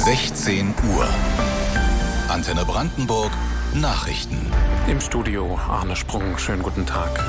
16 Uhr. Antenne Brandenburg Nachrichten. Im Studio Arne Sprung. Schönen guten Tag.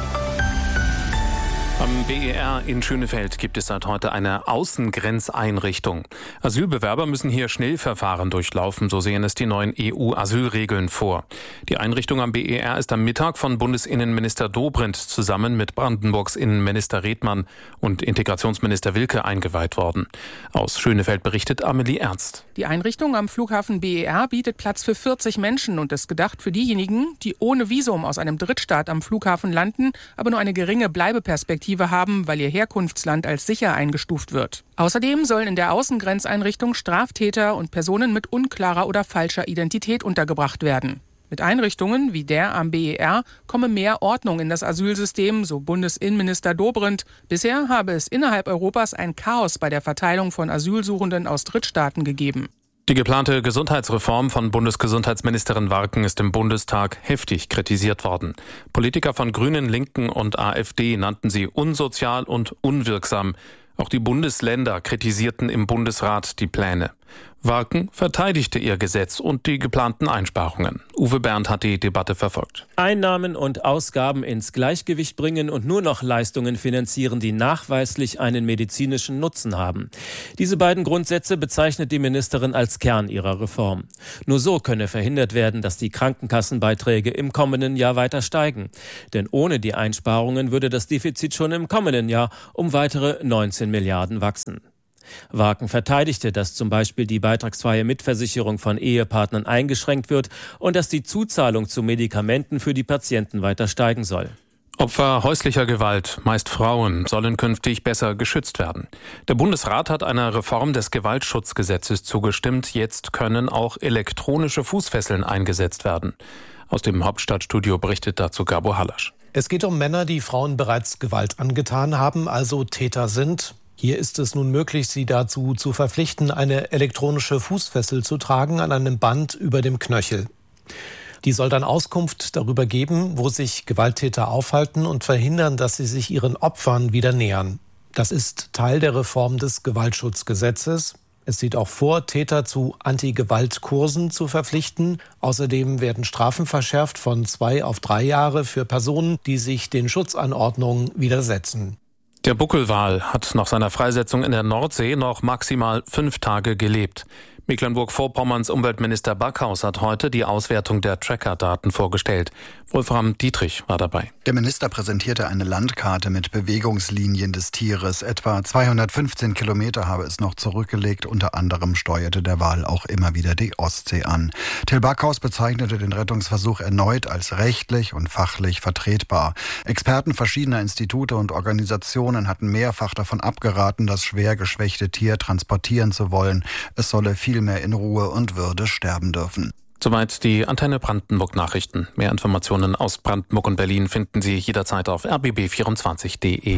Am BER in Schönefeld gibt es seit heute eine Außengrenzeinrichtung. Asylbewerber müssen hier Schnellverfahren durchlaufen, so sehen es die neuen EU-Asylregeln vor. Die Einrichtung am BER ist am Mittag von Bundesinnenminister Dobrindt zusammen mit Brandenburgs Innenminister Redmann und Integrationsminister Wilke eingeweiht worden. Aus Schönefeld berichtet Amelie Ernst. Die Einrichtung am Flughafen BER bietet Platz für 40 Menschen und ist gedacht für diejenigen, die ohne Visum aus einem Drittstaat am Flughafen landen, aber nur eine geringe Bleibeperspektive haben, weil ihr Herkunftsland als sicher eingestuft wird. Außerdem sollen in der Außengrenzeinrichtung Straftäter und Personen mit unklarer oder falscher Identität untergebracht werden. Mit Einrichtungen wie der am BER komme mehr Ordnung in das Asylsystem, so Bundesinnenminister Dobrindt. Bisher habe es innerhalb Europas ein Chaos bei der Verteilung von Asylsuchenden aus Drittstaaten gegeben. Die geplante Gesundheitsreform von Bundesgesundheitsministerin Warken ist im Bundestag heftig kritisiert worden. Politiker von Grünen, Linken und AfD nannten sie unsozial und unwirksam. Auch die Bundesländer kritisierten im Bundesrat die Pläne. Warken verteidigte ihr Gesetz und die geplanten Einsparungen. Uwe Berndt hat die Debatte verfolgt. Einnahmen und Ausgaben ins Gleichgewicht bringen und nur noch Leistungen finanzieren, die nachweislich einen medizinischen Nutzen haben. Diese beiden Grundsätze bezeichnet die Ministerin als Kern ihrer Reform. Nur so könne verhindert werden, dass die Krankenkassenbeiträge im kommenden Jahr weiter steigen. Denn ohne die Einsparungen würde das Defizit schon im kommenden Jahr um weitere 19 Milliarden wachsen. Warken verteidigte, dass zum Beispiel die beitragsfreie Mitversicherung von Ehepartnern eingeschränkt wird und dass die Zuzahlung zu Medikamenten für die Patienten weiter steigen soll. Opfer häuslicher Gewalt, meist Frauen, sollen künftig besser geschützt werden. Der Bundesrat hat einer Reform des Gewaltschutzgesetzes zugestimmt. Jetzt können auch elektronische Fußfesseln eingesetzt werden. Aus dem Hauptstadtstudio berichtet dazu Gabo Hallasch. Es geht um Männer, die Frauen bereits Gewalt angetan haben, also Täter sind. Hier ist es nun möglich, sie dazu zu verpflichten, eine elektronische Fußfessel zu tragen an einem Band über dem Knöchel. Die soll dann Auskunft darüber geben, wo sich Gewalttäter aufhalten und verhindern, dass sie sich ihren Opfern wieder nähern. Das ist Teil der Reform des Gewaltschutzgesetzes. Es sieht auch vor, Täter zu Anti-Gewalt-Kursen zu verpflichten. Außerdem werden Strafen verschärft von 2 auf 3 Jahre für Personen, die sich den Schutzanordnungen widersetzen. Der Buckelwal hat nach seiner Freisetzung in der Nordsee noch maximal 5 Tage gelebt. Mecklenburg-Vorpommerns Umweltminister Backhaus hat heute die Auswertung der Tracker-Daten vorgestellt. Wolfram Dietrich war dabei. Der Minister präsentierte eine Landkarte mit Bewegungslinien des Tieres. Etwa 215 Kilometer habe es noch zurückgelegt. Unter anderem steuerte der Wal auch immer wieder die Ostsee an. Till Backhaus bezeichnete den Rettungsversuch erneut als rechtlich und fachlich vertretbar. Experten verschiedener Institute und Organisationen hatten mehrfach davon abgeraten, das schwer geschwächte Tier transportieren zu wollen. Es solle viel mehr in Ruhe und Würde sterben dürfen. Soweit die Antenne Brandenburg Nachrichten. Mehr Informationen aus Brandenburg und Berlin finden Sie jederzeit auf rbb24.de.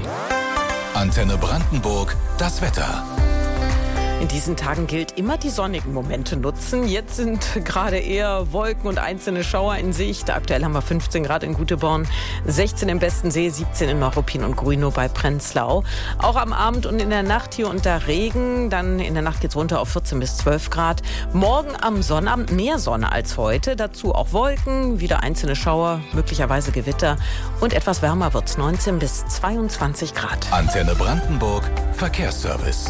Antenne Brandenburg, das Wetter. In diesen Tagen gilt immer die sonnigen Momente nutzen. Jetzt sind gerade eher Wolken und einzelne Schauer in Sicht. Aktuell haben wir 15 Grad in Güteborn, 16 im Bestensee, 17 in Neuruppin und Grünow bei Prenzlau. Auch am Abend und in der Nacht hier und da Regen. Dann in der Nacht geht es runter auf 14 bis 12 Grad. Morgen am Sonnabend mehr Sonne als heute. Dazu auch Wolken, wieder einzelne Schauer, möglicherweise Gewitter. Und etwas wärmer wird es, 19 bis 22 Grad. Antenne Brandenburg, Verkehrsservice.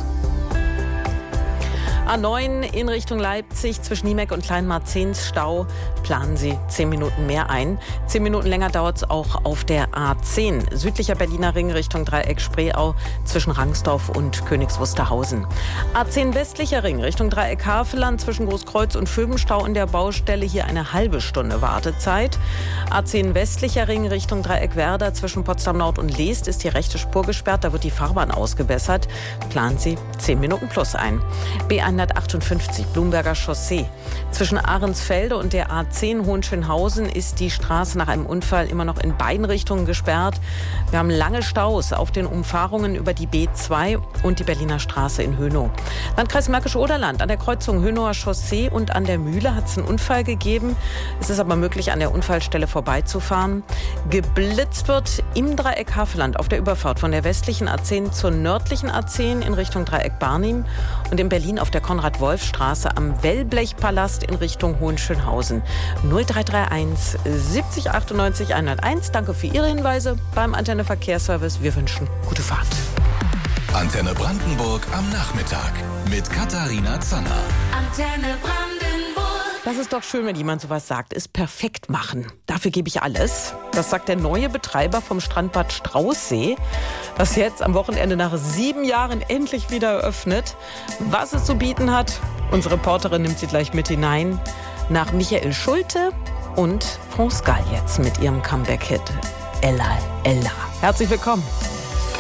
A9 in Richtung Leipzig zwischen Niemeck und Kleinmarzens Stau. Planen Sie 10 Minuten mehr ein. 10 Minuten länger dauert es auch auf der A10. Südlicher Berliner Ring Richtung Dreieck Spreeau zwischen Rangsdorf und Königs Wusterhausen. A10 westlicher Ring Richtung Dreieck Havelland zwischen Großkreuz und Vöbenstau in der Baustelle. Hier eine halbe Stunde Wartezeit. A10 westlicher Ring Richtung Dreieck Werder zwischen Potsdam Nord und Leest ist die rechte Spur gesperrt. Da wird die Fahrbahn ausgebessert. Planen Sie 10 Minuten plus ein. B158 Blumberger Chaussee. Zwischen Ahrensfelde und der A10 Hohenschönhausen ist die Straße nach einem Unfall immer noch in beiden Richtungen gesperrt. Wir haben lange Staus auf den Umfahrungen über die B2 und die Berliner Straße in Hönow. Landkreis Märkische Oderland an der Kreuzung Hönower Chaussee und an der Mühle hat es einen Unfall gegeben. Es ist aber möglich, an der Unfallstelle vorbeizufahren. Geblitzt wird im Dreieck Havelland auf der Überfahrt von der westlichen A10 zur nördlichen A10 in Richtung Dreieck Barnim und in Berlin auf der Konrad-Wolf-Straße am Wellblechpalast in Richtung Hohenschönhausen. 0331 70 98 101. Danke für Ihre Hinweise beim Antenne Verkehrsservice. Wir wünschen gute Fahrt. Antenne Brandenburg am Nachmittag mit Katharina Zanner. Antenne Brandenburg. Das ist doch schön, wenn jemand sowas sagt, ist perfekt machen. Dafür gebe ich alles. Das sagt der neue Betreiber vom Strandbad Straußsee, das jetzt am Wochenende nach 7 Jahren endlich wieder eröffnet. Was es zu bieten hat, unsere Reporterin nimmt sie gleich mit hinein. Nach Michael Schulte und France Gall jetzt mit ihrem Comeback-Hit Ella Ella. Herzlich willkommen.